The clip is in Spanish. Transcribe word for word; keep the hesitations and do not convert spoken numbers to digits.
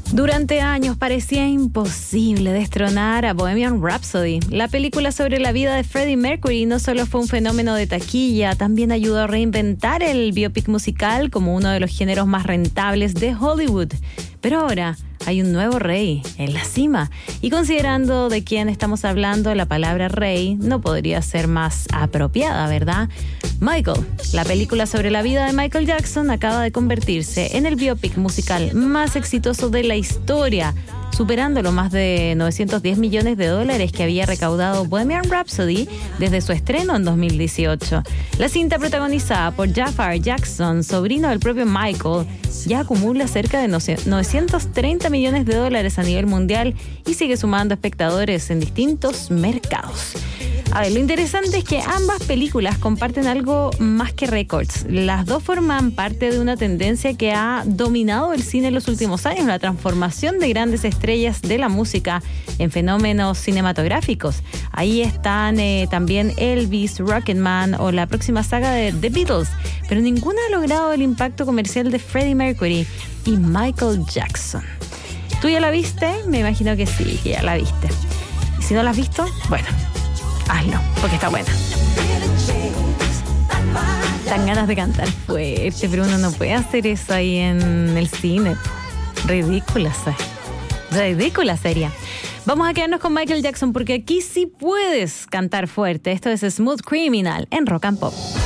Durante años parecía imposible destronar a Bohemian Rhapsody. La película sobre la vida de Freddie Mercury no solo fue un fenómeno de taquilla, también ayudó a reinventar el biopic musical como uno de los géneros más rentables de Hollywood. Pero ahora hay un nuevo rey en la cima. Y considerando de quién estamos hablando, la palabra rey no podría ser más apropiada, ¿verdad? Michael, la película sobre la vida de Michael Jackson, acaba de convertirse en el biopic musical más exitoso de la historia, superando los más de novecientos diez millones de dólares que había recaudado Bohemian Rhapsody desde su estreno en dos mil dieciocho. La cinta, protagonizada por Jafar Jackson, sobrino del propio Michael, ya acumula cerca de novecientos treinta millones de dólares a nivel mundial y sigue sumando espectadores en distintos mercados. A ver, lo interesante es que ambas películas comparten algo más que récords. Las dos forman parte de una tendencia que ha dominado el cine en los últimos años, la transformación de grandes estrellas de la música en fenómenos cinematográficos. Ahí están eh, también Elvis, Rocketman o la próxima saga de The Beatles, pero ninguna ha logrado el impacto comercial de Freddie Mercury y Michael Jackson. ¿Tú ya la viste? Me imagino que sí, que ya la viste. Y si no la has visto, bueno, hazlo, porque está buena. Dan ganas de cantar fuerte, pero uno no puede hacer eso ahí en el cine. Ridícula, ridícula sería. Vamos a quedarnos con Michael Jackson porque aquí sí puedes cantar fuerte. Esto es Smooth Criminal en Rock and Pop.